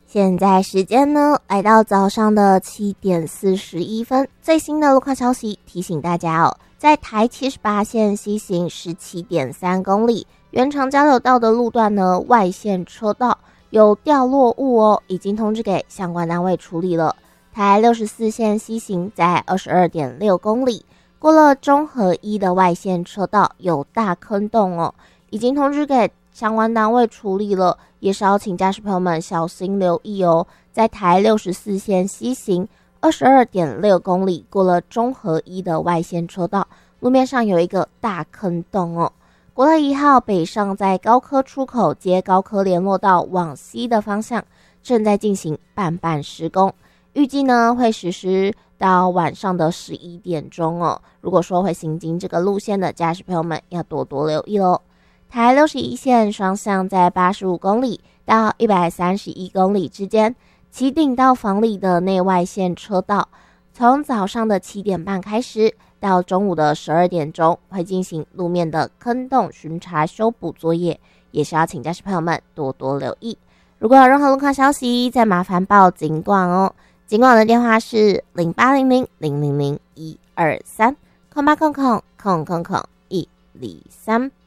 现在时间呢，来到早上的7点41分。最新的路况消息提醒大家哦，在台78线西行17.3公里，原长交流道的路段呢，外线车道有掉落物哦，已经通知给相关单位处理了。台64线西行在22.6公里，过了中和一的外线车道有大坑洞哦，已经通知给相关单位处理了，也是要请驾驶朋友们小心留意哦。在台64线西行22.6公里，过了中和一的外线车道，路面上有一个大坑洞哦。国道1号北上在高科出口接高科联络道往西的方向，正在进行半施工，预计呢会实施到晚上的11点钟哦。如果说会行经这个路线的驾驶朋友们，要多多留意咯。台61线双向在85公里到131公里之间，旗顶到房里的内外线车道，从早上的7点半开始到中午的12点钟，会进行路面的坑洞巡查修补作业，也是要请驾驶朋友们多多留意。如果有任何路况消息，再麻烦报警管哦。警管的电话是0800000123，0800000123。